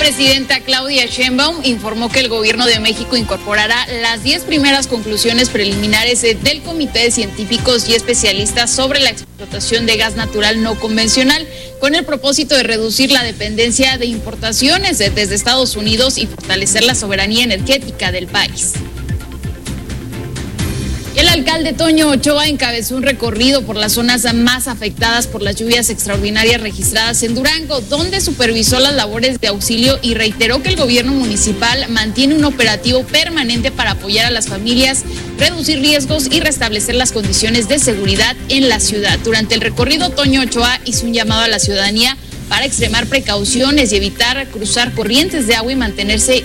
presidenta Claudia Sheinbaum informó que el gobierno de México incorporará las 10 primeras conclusiones preliminares del Comité de Científicos y Especialistas sobre la explotación de gas natural no convencional, con el propósito de reducir la dependencia de importaciones desde Estados Unidos y fortalecer la soberanía energética del país. El alcalde Toño Ochoa encabezó un recorrido por las zonas más afectadas por las lluvias extraordinarias registradas en Durango, donde supervisó las labores de auxilio y reiteró que el gobierno municipal mantiene un operativo permanente para apoyar a las familias, reducir riesgos y restablecer las condiciones de seguridad en la ciudad. Durante el recorrido, Toño Ochoa hizo un llamado a la ciudadanía para extremar precauciones y evitar cruzar corrientes de agua y mantenerse